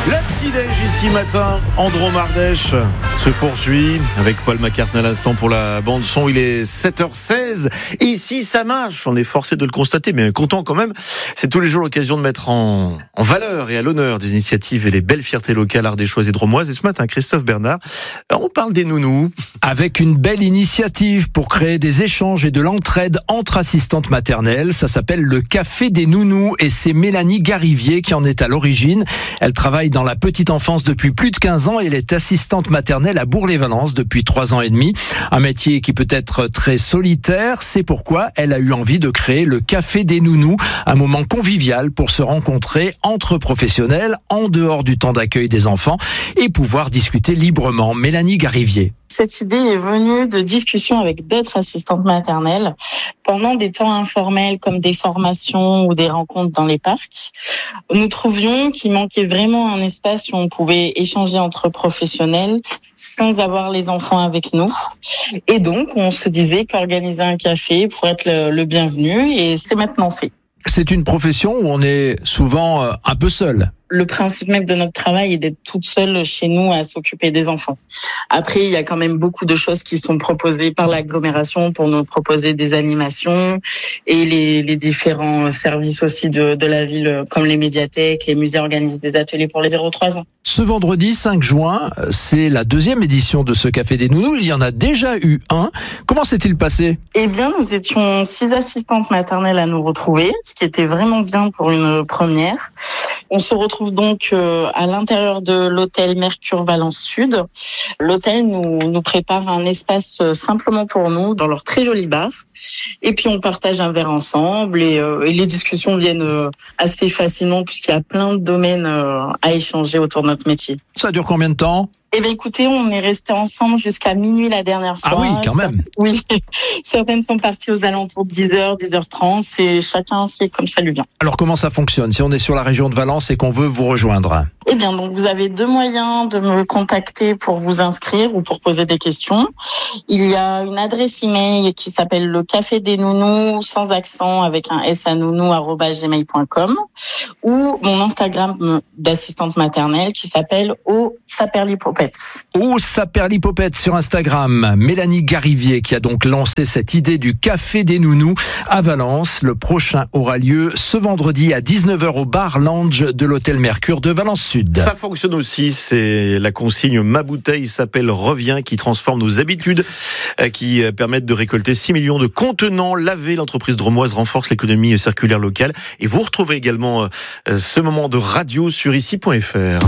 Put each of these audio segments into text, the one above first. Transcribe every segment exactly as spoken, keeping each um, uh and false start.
La petit-déj ici matin, Andro Mardèche se poursuit avec Paul McCartney à l'instant pour la bande-son. Il est sept heures seize. Et ici, ça marche. On est forcé de le constater, mais content quand même. C'est tous les jours l'occasion de mettre en, en valeur et à l'honneur des initiatives et les belles fiertés locales ardéchoises et drômoises. Et ce matin, Christophe Bernard, on parle des nounous. Avec une belle initiative pour créer des échanges et de l'entraide entre assistantes maternelles. Ça s'appelle le Café des Nounous et c'est Mélanie Garivier qui en est à l'origine. Elle travaille dans la petite enfance depuis plus de quinze ans et elle est assistante maternelle à Bourg-les-Valences depuis trois ans et demi. Un métier qui peut être très solitaire. C'est pourquoi elle a eu envie de créer le Café des Nounous, un moment convivial pour se rencontrer entre professionnels en dehors du temps d'accueil des enfants et pouvoir discuter librement. Mélanie Garivier. Cette idée est venue de discussions avec d'autres assistantes maternelles pendant des temps informels comme des formations ou des rencontres dans les parcs. Nous trouvions qu'il manquait vraiment un espace où on pouvait échanger entre professionnels sans avoir les enfants avec nous. Et donc, on se disait qu'organiser un café pourrait être le, le bienvenu et c'est maintenant fait. C'est une profession où on est souvent un peu seul. Le principe même de notre travail est d'être toute seule chez nous à s'occuper des enfants. Après, il y a quand même beaucoup de choses qui sont proposées par l'agglomération pour nous proposer des animations et les, les différents services aussi de, de la ville, comme les médiathèques, les musées organisent des ateliers pour les zéro trois ans. Ce vendredi cinq juin, c'est la deuxième édition de ce Café des Nounous. Il y en a déjà eu un. Comment s'est-il passé ? Eh bien, nous étions six assistantes maternelles à nous retrouver, ce qui était vraiment bien pour une première. On se retrouve donc euh, à l'intérieur de l'hôtel Mercure Valence Sud. L'hôtel nous, nous prépare un espace euh, simplement pour nous dans leur très joli bar. Et puis on partage un verre ensemble et, euh, et les discussions viennent euh, assez facilement puisqu'il y a plein de domaines euh, à échanger autour de notre métier. Ça dure combien de temps ? Eh bien, écoutez, on est resté ensemble jusqu'à minuit la dernière fois. Ah oui, quand même. Oui, certaines sont parties aux alentours de dix heures, dix heures trente. Et chacun fait comme ça lui vient. Alors, comment ça fonctionne si on est sur la région de Valence et qu'on veut vous rejoindre ? Eh bien, donc vous avez deux moyens de me contacter pour vous inscrire ou pour poser des questions. Il y a une adresse email qui s'appelle le Café des Nounous sans accent avec un s à nounou arobase gmail point com ou mon Instagram d'assistante maternelle qui s'appelle au Saperlipopette. Au Saperlipopette sur Instagram. Mélanie Garivier qui a donc lancé cette idée du Café des Nounous à Valence. Le prochain aura lieu ce vendredi à dix-neuf heures au bar lounge de l'hôtel Mercure de Valence Sud. Ça fonctionne aussi, c'est la consigne Ma bouteille s'appelle Reviens qui transforme nos habitudes, qui permettent de récolter six millions de contenants lavés. L'entreprise drômoise renforce l'économie circulaire locale. Et vous retrouvez également ce moment de radio sur ici point f r.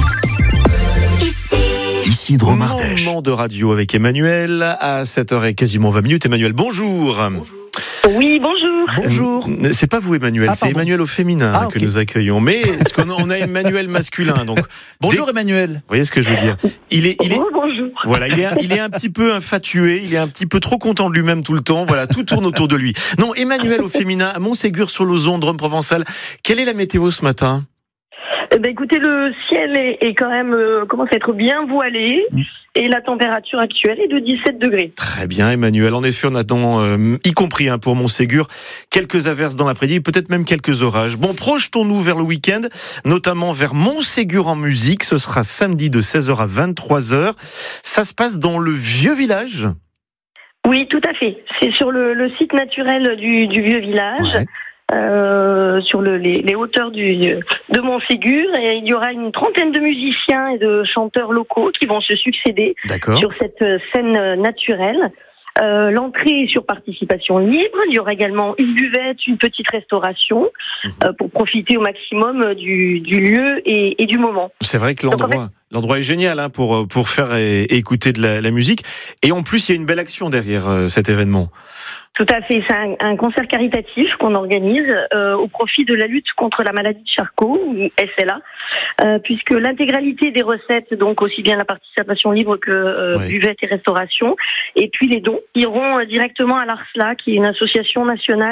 Ici Drôme Ardèche. Moment de radio avec Emmanuel à sept heures et quasiment vingt minutes. Emmanuel, bonjour. Bonjour. Oui, bonjour. Bonjour. C'est pas vous, Emmanuel, ah, c'est Emmanuel au féminin ah, okay. que nous accueillons. Mais est-ce qu'on a, on a Emmanuel masculin, donc. Bonjour dès... Emmanuel. Vous voyez ce que je veux dire ? Il est, il est. Oh, bonjour. Voilà, il est, il est un petit peu infatué, il est un petit peu trop content de lui-même tout le temps. Voilà, tout tourne autour de lui. Non, Emmanuel au féminin à Montségur-sur-Lauzon, Drôme provençal. Quelle est la météo ce matin ? Eh ben, écoutez, le ciel est, est quand même euh, commence à être bien voilé mmh. et la température actuelle est de dix-sept degrés. Très bien, Emmanuel. En effet, on attend, euh, y compris hein, pour Montségur, quelques averses dans l'après-midi, peut-être même quelques orages. Bon, projetons-nous vers le week-end, notamment vers Montségur en musique. Ce sera samedi de seize heures à vingt-trois heures. Ça se passe dans le vieux village ? Oui, tout à fait. C'est sur le, le site naturel du, du vieux village. Ouais. Euh, sur le, les, les hauteurs du, de Montségur et il y aura une trentaine de musiciens et de chanteurs locaux qui vont se succéder D'accord. sur cette scène naturelle. Euh, l'entrée est sur participation libre. Il y aura également une buvette, une petite restauration mmh. euh, pour profiter au maximum du, du lieu et, et du moment. C'est vrai que l'endroit, Donc, en fait, l'endroit est génial hein, pour, pour faire et, et écouter de la, la musique. Et en plus, il y a une belle action derrière euh, cet événement. Tout à fait, c'est un, un concert caritatif qu'on organise euh, au profit de la lutte contre la maladie de Charcot, ou S L A, euh, puisque l'intégralité des recettes, donc aussi bien la participation libre que euh, ouais. buvette et restauration, et puis les dons, iront directement à l'ARSLA, qui est une association nationale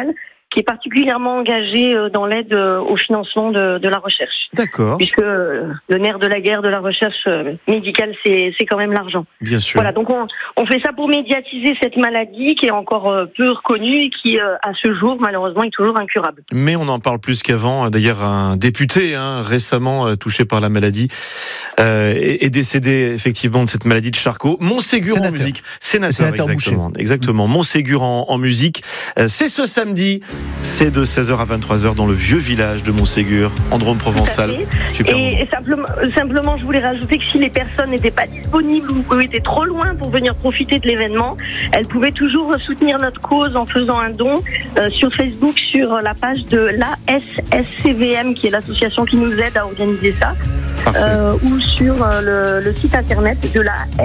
qui est particulièrement engagé dans l'aide au financement de, de la recherche. D'accord. Puisque le nerf de la guerre de la recherche médicale, c'est, c'est quand même l'argent. Bien sûr. Voilà, donc on, on fait ça pour médiatiser cette maladie qui est encore peu reconnue et qui, à ce jour, malheureusement, est toujours incurable. Mais on en parle plus qu'avant. D'ailleurs, un député hein, récemment touché par la maladie euh, est, est décédé effectivement de cette maladie de Charcot. Montségur Sénateur. En musique. Sénateur, Sénateur exactement. Boucher. Exactement. Montségur en, en musique. Euh, c'est ce samedi. C'est de seize heures à vingt-trois heures dans le vieux village de Montségur, en Drôme provençal. Super. Et, et simplement, simplement, je voulais rajouter que si les personnes n'étaient pas disponibles ou étaient trop loin pour venir profiter de l'événement, elles pouvaient toujours soutenir notre cause en faisant un don euh, sur Facebook, sur la page de l'A S S C V M, qui est l'association qui nous aide à organiser ça, euh, ou sur euh, le, le site internet de la